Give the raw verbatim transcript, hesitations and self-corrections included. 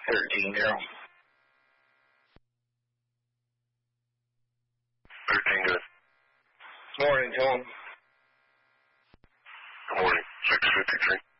Thirteen girl. Thirteen good. Morning, Tom. Good morning. Six fifty three.